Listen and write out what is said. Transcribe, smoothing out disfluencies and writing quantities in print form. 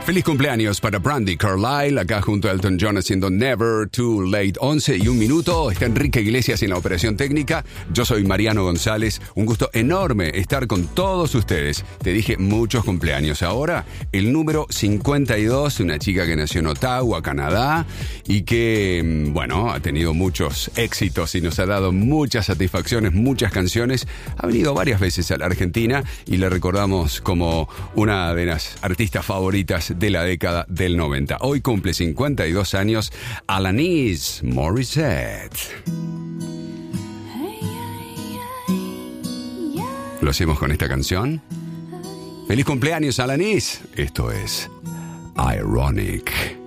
Feliz cumpleaños para Brandi Carlile, acá junto a Elton John haciendo Never Too Late. 11:01. Está Enrique Iglesias en la operación técnica. Yo soy Mariano González. Un gusto enorme estar con todos ustedes. Te dije muchos cumpleaños. Ahora, el número 52, una chica que nació en Ottawa, Canadá, y que, bueno, ha tenido muchos éxitos y nos ha dado muchas satisfacciones, muchas canciones. Ha venido varias veces a la Argentina y le recordamos como una de las artistas favoritas de la década del 90. Hoy cumple 52 años Alanis Morissette. ¿Lo hacemos con esta canción? ¡Feliz cumpleaños, Alanis! Esto es Ironic.